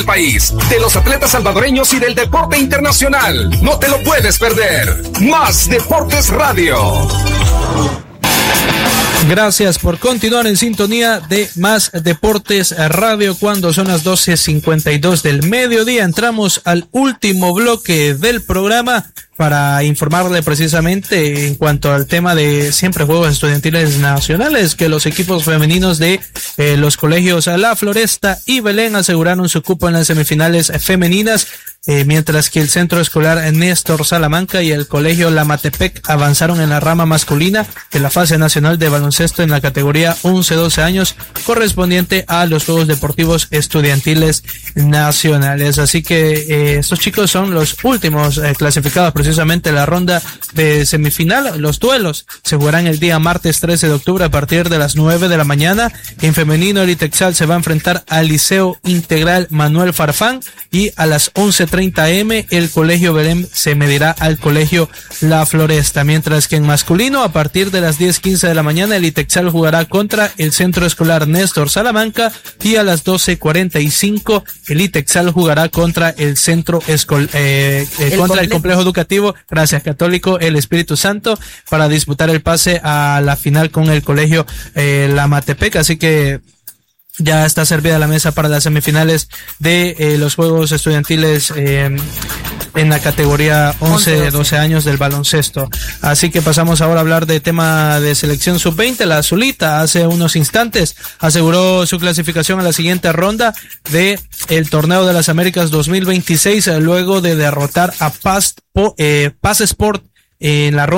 país, de los atletas salvadoreños y del deporte internacional. No te lo puedes perder. Más Deportes Radio. Gracias por continuar en sintonía de Más Deportes Radio cuando son las 12:52 del mediodía. Entramos al último bloque del programa para informarle precisamente en cuanto al tema de siempre Juegos Estudiantiles Nacionales, que los equipos femeninos de los colegios La Floresta y Belén aseguraron su cupo en las semifinales femeninas, mientras que el Centro Escolar Néstor Salamanca y el Colegio Lamatepec avanzaron en la rama masculina de la fase nacional de baloncesto en la categoría 11-12 años correspondiente a los Juegos Deportivos Estudiantiles Nacionales. Así que estos chicos son los últimos clasificados precisamente en la ronda de semifinal. Los duelos se jugarán el día martes 13 de octubre a partir de las 9 de la mañana. En femenino, el Itexal se va a enfrentar al Liceo Integral Manuel Farfán, y a las 11:30 am el Colegio Belén se medirá al Colegio La Floresta, mientras que en masculino a partir de las 10:15 de la mañana el Itexal jugará contra el Centro Escolar Néstor Salamanca, y a las 12:45 el Itexal jugará contra el el complejo educativo, gracias, Católico El Espíritu Santo, para disputar el pase a la final con el Colegio Lamatepec. Así que ya está servida la mesa para las semifinales de los Juegos Estudiantiles en la categoría 11-12 años del baloncesto. Así que pasamos ahora a hablar de tema de selección sub-20. La Azulita hace unos instantes aseguró su clasificación a la siguiente ronda de el Torneo de las Américas 2026 luego de derrotar a Paz Sport en la ronda